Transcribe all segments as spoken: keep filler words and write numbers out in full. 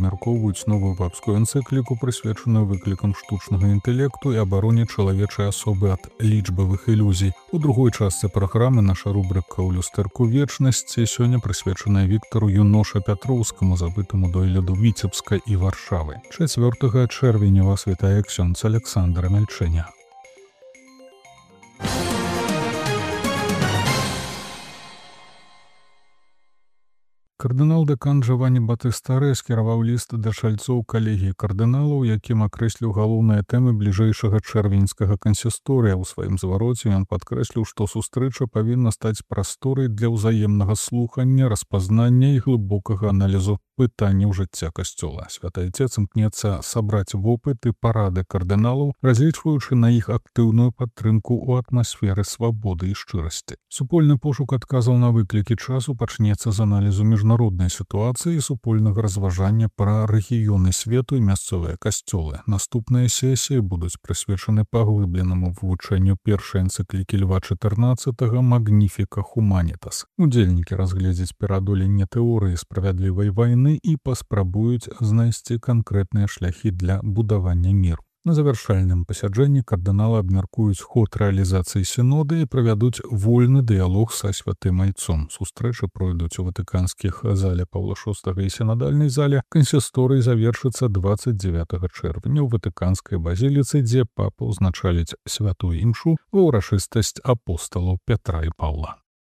абмяркоўваюць новую папскую энцыкліку, прысвечаную выклікам штучнага інтэлекту і абароне чалавечай асобы ад лічбавых ілюзій. У другой частцы праграмы наша рубрыка «У люстэрку вечнасці» сёння прысвечаная Віктару Юноша Пятроўскаму, забытаму дойліду Віцебска і Варшавы. чацвёртага чэрвеня вас вітае ксёндз Александр Мельчэня. Кардынал-дэкан Джаванні Батыстарэ скіраваў ліст да чальцоў калегіі кардыналаў, якім акрэсліў галоўныя тэмы бліжэйшага чэрвеньскага кансісторыя. У сваім звароце ён падкрэсліў, што сустрэча павінна стаць прасторай для ўзаемнага слухання, распазнання і глыбокага аналізу пытанняў жыцця касцёла. Святы Айцец імкнецца сабраць вопыт і парады кардыналаў, разлічваючы на іх актыўную падтрымку ў атмасферы свабоды і шчырасці. Супольны пошук адказаў на выклікі часу пачнецца з аналізу міжнароднай сітуацыі і супольнага разважання пра рэгіёны свету і мясцовыя касцёлы. Наступныя сесіі будуць прысвечаны паглыбленаму вывучэнню першай энцыклікі Льва чатырнаццатага «Магніфіка Хуманітас». Удзельнікі разгледзяць пераадоленне тэорыі справядлівай вайны і паспрабуюць знайсці канкрэтныя шляхі для будавання міру. На завяршальным пасяджэнні кардыналы абмяркуюць ход рэалізацыі сіноды і правядуць вольны дыялог са святым айцом. Сустрэчы пройдуць у ватыканскіх зале Паўла шостага і сінадальнай зале. Кансісторый завершыцца дваццаць дзевятага чэрвеня ў ватыканскай базіліцы, дзе папа ўзначаліць святую імшу ва ўрачыстасць апосталаў Пятра і Паўла.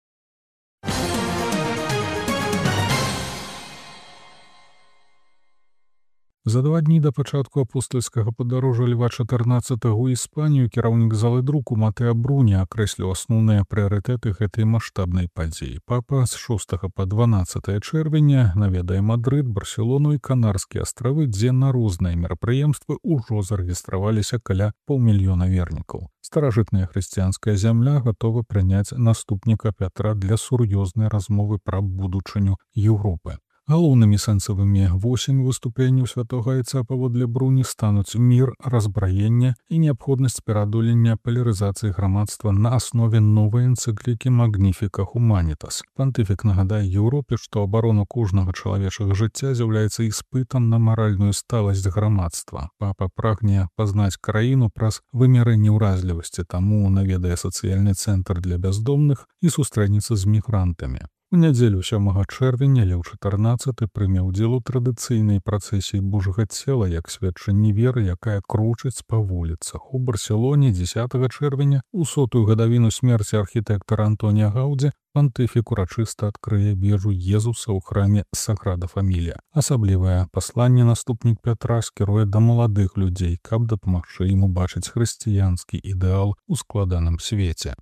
За два дні да пачатку апостальскага падарожжа Льва чатырнаццатага ў Іспанію кіраўнік залы друку Матэа Бруні акрэсліў асноўныя прыярытэты гэтай маштабнай падзеі. Папа з шостага па дванаццатае чэрвеня наведае Мадрыд, Барселону і Канарскія астравы, дзе на розныя мерапрыемствы ўжо зарэгістраваліся каля паўмільёна вернікаў. Старажытная хрысціянская зямля гатова прыняць наступніка Пятра для сур'ёзнай размовы пра будучыню Еўропы. Галоўнымі сэнсавымі восямі выступленняў святога Айца паводле Бруні стануць мір, разбраенне і неабходнасць пераадолення палярызацыі грамадства на аснове новай энцыклікі «Магніфіка Хуманітас». Пантыфік нагадае Еўропе, што абарона кожнага чалавечага жыцця з'яўляецца іспытам на маральную сталасць грамадства. Папа прагне пазнаць краіну праз вымярэнне ўразлівасці, таму наведае сацыяльны цэнтр для бяздомных і сустрэнецца з мігрантамі. У нядзелю сёмага чэрвеня Леў чатырнаццаты прыме ўдзел у традыцыйнай працэсіі Божага цела як сведчанне веры, якая крочыць па вуліцах. У Барселоне дзесятага чэрвеня у сотую гадавіну смерці архітэктара Антонія Гаўдзі пантыфік урачыста адкрые вежу Езуса ў храме Саграда Фамілія. Асаблівае пасланне наступнік Пятра скіруе да маладых людзей, каб дапамагчы ім убачыць хрысціянскі ідэал у складаным свеце.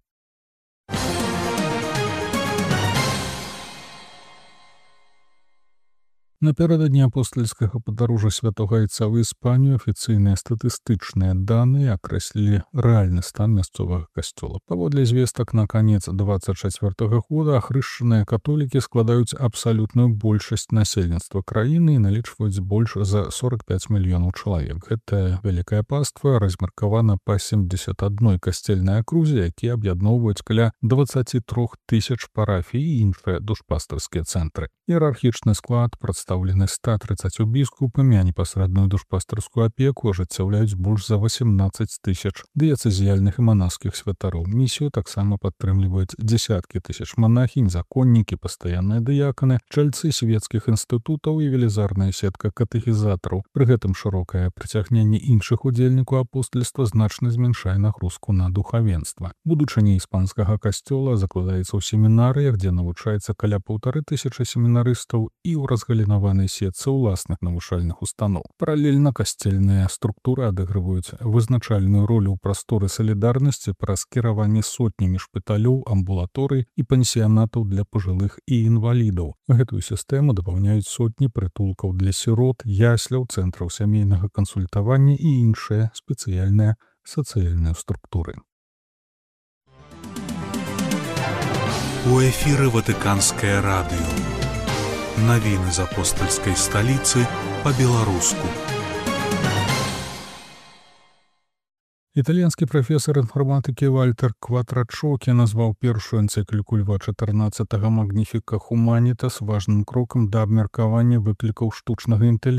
Напярэдадні апостальскага падарожжа святога Айца ў Іспанію афіцыйныя статыстычныя даныя акрэслілі рэальны стан мясцовага касцёла. Паводле звестак на канец дваццаць чацвёртага года ахрышчаныя католікі складаюць абсалютную большасць насельніцтва краіны і налічваюць больш за сорак пяць мільёнаў чалавек. Гэтая вялікая паства размеркавана па семдзесят адной касцельнай акрузе, якія аб'ядноўваюць каля дваццаць трох тысяч парафій і іншыя душпастарскія цэнтры. Іерархічны склад прадстаўлены ста трыццаццю біскупамі, а непасрэдную душпастарскую апеку ажыццяўляюць больш за васемнаццаць тысяч дыяцэзіяльных і манаскіх святароў. Місію таксама падтрымліваюць дзесяткі тысяч манахінь, законнікі, пастаянныя дыяканы, чальцы свецкіх інстытутаў і велізарная сетка катэхізатараў. Пры гэтым шырокае прыцягненне іншых удзельнікаў апостальства значна змяншае нагрузку на духавенства. Будучыня іспанскага касцёла закладаецца ў семінарыях, дзе навучаецца каля паўтары тысячы семінарыстаў і ў разгалінаванай сетцы ўласных навучальных устаноў. Паралельна касцельныя структуры адыгрываюць вызначальную ролю ў прасторы салідарнасці праз кіраванне сотнямі шпіталёў, амбулаторый і пансіянатаў для пажылых і інвалідаў. Гэтую сістэму дапаўняюць сотні прытулкаў для сірот, ясляў, цэнтраў сямейнага кансультавання і іншыя спецыяльныя сацыяльныя структуры. У эфіры Ватыканскае радыё. Навіны з апостальскай сталіцы па-беларуску. Італьянскі прафесар інфарматыкі Вальтер Кватрачокі назваў першую энцыкліку Льва чатырнаццатага «Магніфіка Хуманітас» важным крокам да абмеркавання выклікаў штучнага інтэлекту